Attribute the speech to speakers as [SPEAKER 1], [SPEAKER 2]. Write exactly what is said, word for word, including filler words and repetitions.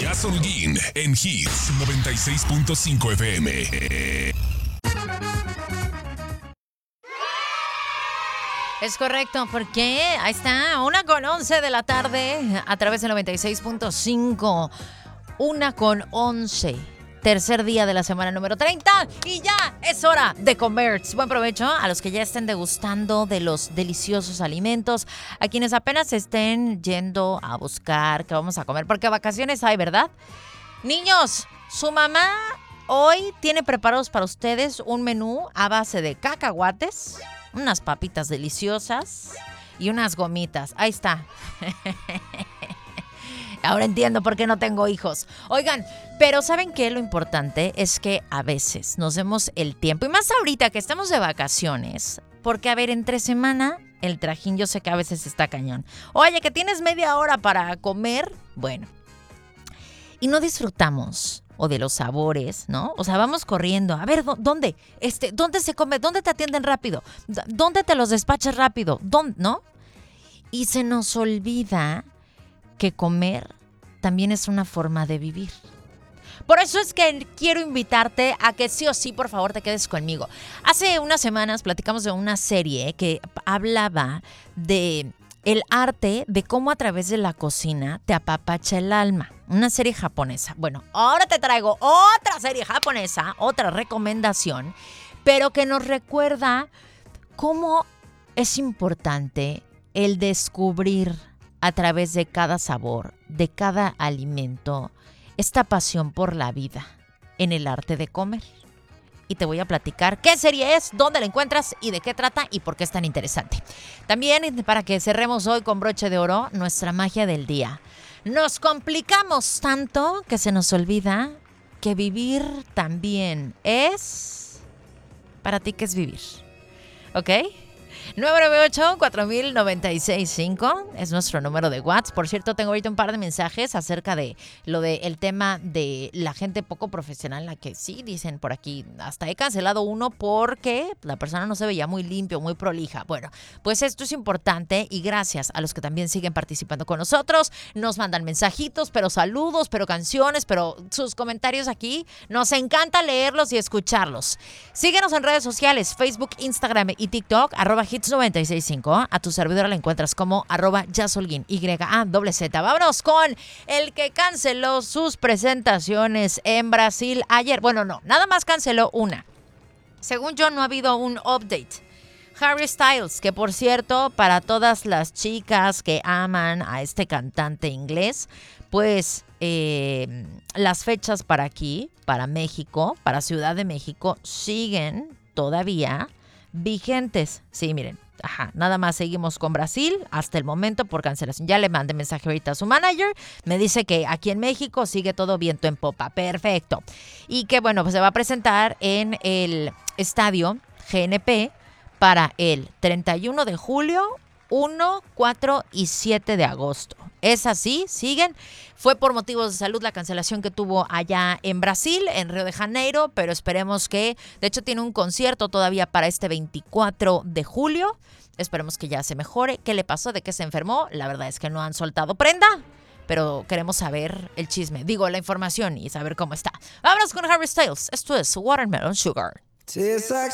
[SPEAKER 1] Jazz Holguín en Hits noventa y seis punto cinco F M.
[SPEAKER 2] Es correcto, porque ahí está, una con once de la tarde a través del noventa y seis punto cinco. Una con once. Tercer día de la semana número treinta y ya es hora de comer. Buen provecho a los que ya estén degustando de los deliciosos alimentos, a quienes apenas estén yendo a buscar qué vamos a comer, porque vacaciones hay, ¿verdad? Niños, su mamá hoy tiene preparados para ustedes un menú a base de cacahuates, unas papitas deliciosas y unas gomitas. Ahí está. Ahora entiendo por qué no tengo hijos. Oigan, pero ¿saben qué? Lo importante es que a veces nos demos el tiempo, y más ahorita que estamos de vacaciones, porque a ver, entre semana el trajín yo sé que a veces está cañón. Oye, que tienes media hora para comer, bueno, y no disfrutamos o de los sabores, ¿no? O sea, vamos corriendo. A ver, ¿dónde? Este, ¿dónde se come? ¿Dónde te atienden rápido? ¿Dónde te los despachas rápido? ¿Dónde? ¿No? Y se nos olvida que comer también es una forma de vivir. Por eso es que quiero invitarte a que sí o sí, por favor, te quedes conmigo. Hace unas semanas platicamos de una serie que hablaba de el arte de cómo a través de la cocina te apapacha el alma. Una serie japonesa. Bueno, ahora te traigo otra serie japonesa, otra recomendación, pero que nos recuerda cómo es importante el descubrir a través de cada sabor, de cada alimento, esta pasión por la vida en el arte de comer. Y te voy a platicar qué serie es, dónde la encuentras y de qué trata y por qué es tan interesante. También, para que cerremos hoy con broche de oro, nuestra magia del día. Nos complicamos tanto que se nos olvida que vivir también es... ¿Para ti qué es vivir? ¿Ok? nueve nueve ocho, cuatro mil, noventa y seis cinco es nuestro número de WhatsApp. Por cierto, tengo ahorita un par de mensajes acerca de lo del tema de la gente poco profesional, la que sí dicen por aquí, hasta he cancelado uno porque la persona no se veía muy limpio, muy prolija. Bueno, pues esto es importante y gracias a los que también siguen participando con nosotros. Nos mandan mensajitos, pero saludos, pero canciones, pero sus comentarios aquí. Nos encanta leerlos y escucharlos. Síguenos en redes sociales, Facebook, Instagram y TikTok, arroba hits noventa y seis punto cinco. A tu servidora la encuentras como arroba Jazz Holguín, Y A Z Z. Vámonos con el que canceló sus presentaciones en Brasil ayer. Bueno, no, nada más canceló una. Según yo, no ha habido un update. Harry Styles, que por cierto, para todas las chicas que aman a este cantante inglés, pues eh, las fechas para aquí, para México, para Ciudad de México, siguen todavía vigentes. Sí, miren, ajá, nada más seguimos con Brasil hasta el momento por cancelación. Ya le mandé mensaje ahorita a su manager, me dice que aquí en México sigue todo viento en popa, perfecto. Y que bueno, pues se va a presentar en el estadio G N P para el treinta y uno de julio, uno, cuatro y siete de agosto. Es así, siguen. Fue por motivos de salud la cancelación que tuvo allá en Brasil, en Río de Janeiro, pero esperemos que, de hecho tiene un concierto todavía para este veinticuatro de julio. Esperemos que ya se mejore. ¿Qué le pasó? ¿De qué se enfermó? La verdad es que no han soltado prenda, pero queremos saber el chisme, digo la información y saber cómo está. Vámonos con Harry Styles. Esto es Watermelon Sugar.